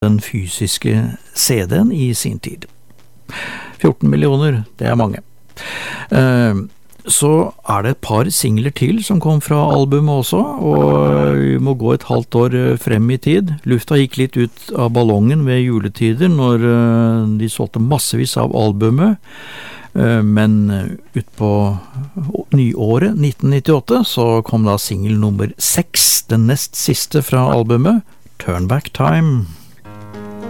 den fysiske CD-en I sin tid. 14 millioner, det mange. Så det et par singler til som kom fra albumet også, og vi må gå et halvt år frem I tid. Lufta gikk litt ut av ballongen ved juletider når de solgte massevis av albumet, men ut på nyåret 1998 så kom da single nummer 6, den nest siste fra albumet, Turn Back Time.